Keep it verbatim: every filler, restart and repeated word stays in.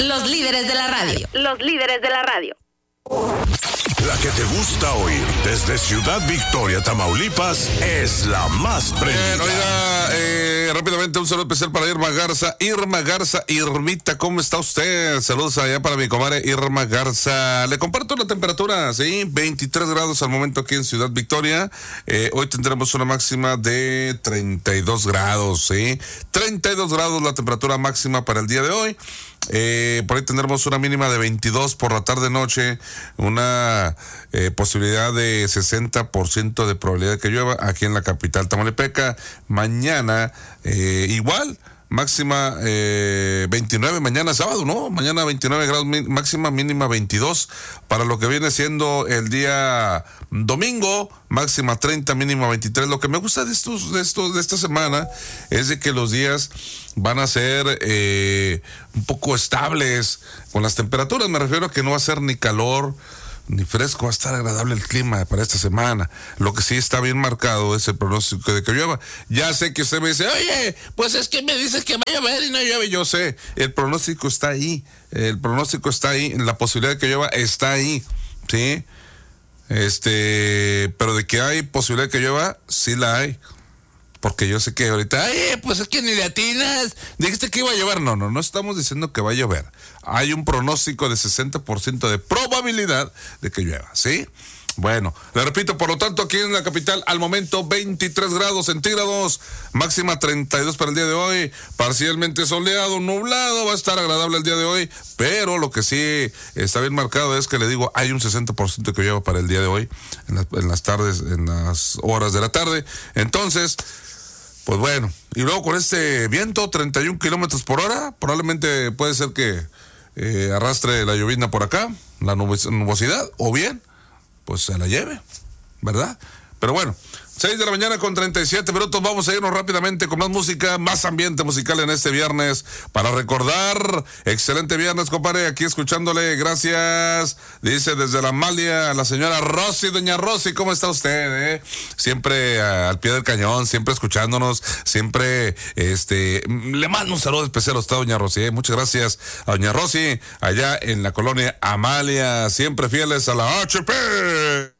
Los líderes de la radio. Los líderes de la radio. La que te gusta oír desde Ciudad Victoria, Tamaulipas, es la más prendida. Bien, oiga, eh, rápidamente un saludo especial para Irma Garza. Irma Garza, Irmita, ¿cómo está usted? Saludos allá para mi comadre Irma Garza. Le comparto la temperatura, ¿sí? veintitrés grados al momento aquí en Ciudad Victoria. Eh, hoy tendremos una máxima de treinta y dos grados, ¿sí? treinta y dos grados la temperatura máxima para el día de hoy. Eh, por ahí tendremos una mínima de veintidós por la tarde-noche, una eh, posibilidad de sesenta por ciento de probabilidad de que llueva aquí en la capital tamaulipeca. Mañana, eh, igual, máxima eh, veintinueve, mañana sábado, ¿no? Mañana veintinueve grados, máxima, mínima veintidós. Para lo que viene siendo el día domingo, máxima treinta, mínima veintitrés. Lo que me gusta de estos, de estos, de esta semana es de que los días van a ser eh, un poco estables con las temperaturas. Me refiero a que no va a ser ni calor ni fresco, va a estar agradable el clima para esta semana. Lo que sí está bien marcado es el pronóstico de que llueva. Ya sé que usted me dice, oye, pues es que me dices que va a llover y no llueve. Yo sé, el pronóstico está ahí, el pronóstico está ahí, la posibilidad de que llueva está ahí, ¿sí? Este, pero de que hay posibilidad de que llueva, sí la hay. Porque yo sé que ahorita, ay, pues es que ni le atinas, dijiste que iba a llover. No, no, no estamos diciendo que va a llover. Hay un pronóstico de sesenta por ciento de probabilidad de que llueva, ¿sí? Bueno, le repito, por lo tanto, aquí en la capital, al momento, veintitrés grados centígrados, máxima treinta y dos para el día de hoy, parcialmente soleado, nublado, va a estar agradable el día de hoy, pero lo que sí está bien marcado es que le digo, hay un sesenta por ciento que llueva para el día de hoy, en, la, en las tardes, en las horas de la tarde. Entonces, pues bueno, y luego con este viento, treinta y un kilómetros por hora, probablemente puede ser que eh, arrastre la llovizna por acá, la nubosidad, o bien, pues se la lleve, ¿verdad? Pero bueno, seis de la mañana con treinta y siete minutos, vamos a irnos rápidamente con más música, más ambiente musical en este viernes, para recordar, excelente viernes, compadre, aquí escuchándole, gracias, dice desde la Amalia, la señora Rosy, doña Rosy, ¿cómo está usted, eh? Siempre uh, al pie del cañón, siempre escuchándonos, siempre, este, le mando un saludo especial a usted, doña Rosy, eh? Muchas gracias a doña Rosy, allá en la colonia Amalia, siempre fieles a la H P.